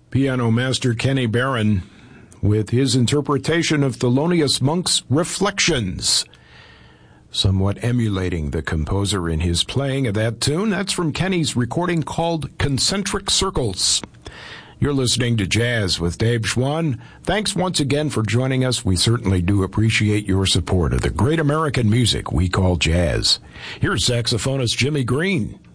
Piano master Kenny Barron with his interpretation of Thelonious Monk's Reflections, somewhat emulating the composer in his playing of that tune. That's from Kenny's recording called Concentric Circles. You're listening to Jazz with Dave Schwann. Thanks once again for joining us. We certainly do appreciate your support of the great American music we call jazz. Here's saxophonist Jimmy Green.